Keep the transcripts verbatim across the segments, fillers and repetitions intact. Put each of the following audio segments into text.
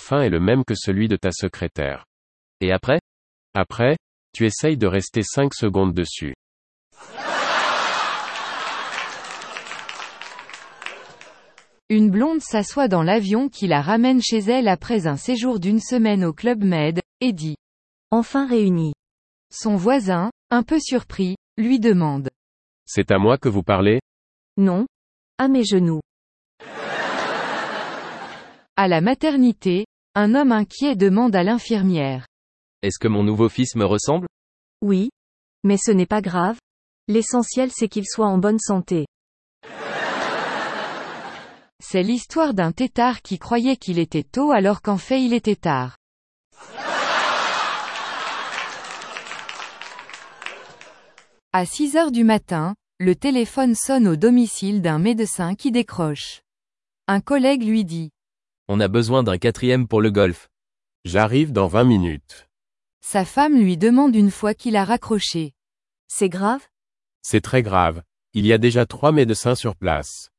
parfum est le même que celui de ta secrétaire. Et après? Après, tu essayes de rester cinq secondes dessus. Une blonde s'assoit dans l'avion qui la ramène chez elle après un séjour d'une semaine au Club Med, et dit. Enfin réunis. Son voisin, un peu surpris, lui demande. C'est à moi que vous parlez? Non. À mes genoux. À la maternité, un homme inquiet demande à l'infirmière. Est-ce que mon nouveau fils me ressemble? Oui. Mais ce n'est pas grave. L'essentiel c'est qu'il soit en bonne santé. C'est l'histoire d'un têtard qui croyait qu'il était tôt alors qu'en fait il était tard. À six heures du matin, le téléphone sonne au domicile d'un médecin qui décroche. Un collègue lui dit. On a besoin d'un quatrième pour le golf. J'arrive dans vingt minutes. Sa femme lui demande une fois qu'il a raccroché. C'est grave? C'est très grave. Il y a déjà trois médecins sur place.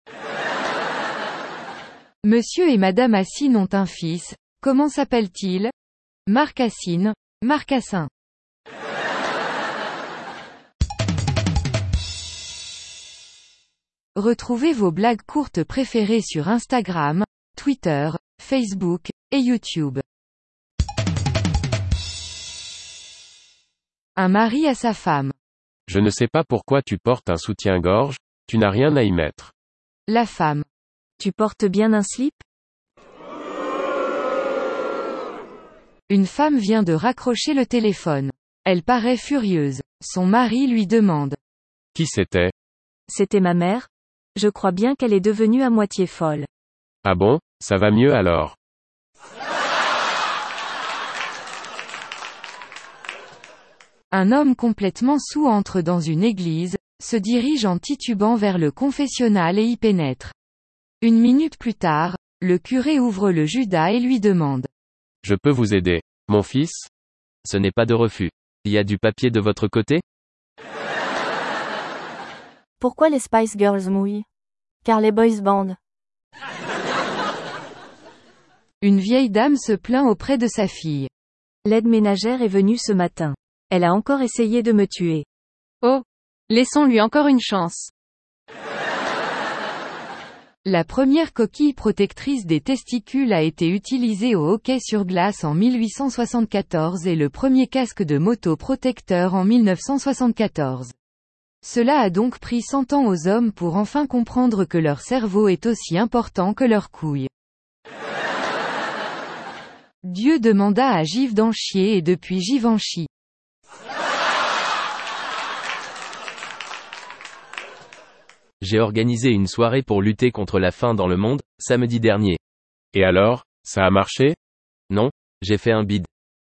Monsieur et Madame Assine ont un fils. Comment s'appelle-t-il? Marc Assine, Marcassin. Retrouvez vos blagues courtes préférées sur Instagram, Twitter, Facebook, et YouTube. Un mari à sa femme. Je ne sais pas pourquoi tu portes un soutien-gorge, tu n'as rien à y mettre. La femme. Tu portes bien un slip? Une femme vient de raccrocher le téléphone. Elle paraît furieuse. Son mari lui demande. Qui c'était? C'était ma mère. Je crois bien qu'elle est devenue à moitié folle. Ah bon, ça va mieux alors. Un homme complètement saoul entre dans une église, se dirige en titubant vers le confessionnal et y pénètre. Une minute plus tard, le curé ouvre le Judas et lui demande. Je peux vous aider, mon fils? Ce n'est pas de refus. Il y a du papier de votre côté? Pourquoi les Spice Girls mouillent? Car les boys band. Une vieille dame se plaint auprès de sa fille. L'aide ménagère est venue ce matin. Elle a encore essayé de me tuer. Oh! Laissons-lui encore une chance. La première coquille protectrice des testicules a été utilisée au hockey sur glace en mille huit cent soixante-quatorze et le premier casque de moto protecteur en mille neuf cent soixante-quatorze. Cela a donc pris cent ans aux hommes pour enfin comprendre que leur cerveau est aussi important que leurs couilles. Dieu demanda à Givenchy et depuis Givenchy. J'ai organisé une soirée pour lutter contre la faim dans le monde, samedi dernier. Et alors, ça a marché? Non, j'ai fait un bide.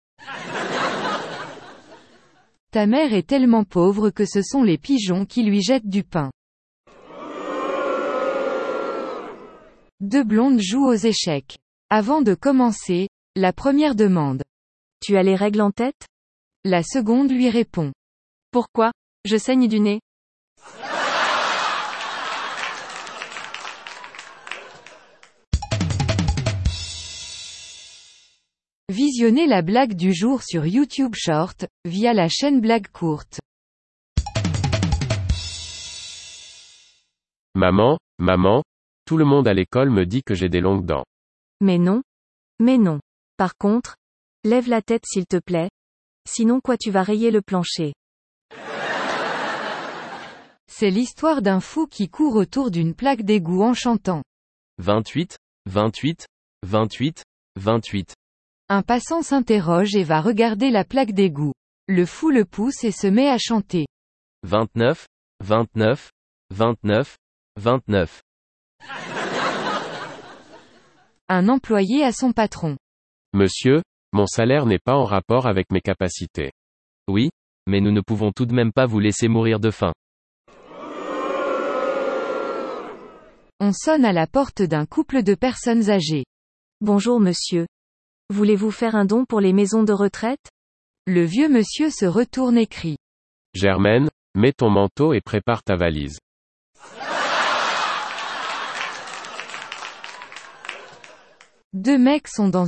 Ta mère est tellement pauvre que ce sont les pigeons qui lui jettent du pain. Deux blondes jouent aux échecs. Avant de commencer, la première demande. Tu as les règles en tête? La seconde lui répond. Pourquoi? Je saigne du nez. Visionnez la blague du jour sur YouTube Short, via la chaîne Blague Courte. Maman, maman, tout le monde à l'école me dit que j'ai des longues dents. Mais non. Mais non. Par contre, lève la tête s'il te plaît. Sinon quoi tu vas rayer le plancher. C'est l'histoire d'un fou qui court autour d'une plaque d'égout en chantant. vingt-huit, vingt-huit, vingt-huit, vingt-huit. Un passant s'interroge et va regarder la plaque d'égout. Le fou le pousse et se met à chanter. vingt-neuf, vingt-neuf, vingt-neuf, vingt-neuf. Un employé à son patron. Monsieur, mon salaire n'est pas en rapport avec mes capacités. Oui, mais nous ne pouvons tout de même pas vous laisser mourir de faim. On sonne à la porte d'un couple de personnes âgées. Bonjour monsieur. Voulez-vous faire un don pour les maisons de retraite? Le vieux monsieur se retourne et crie. Germaine, mets ton manteau et prépare ta valise. Deux mecs sont dans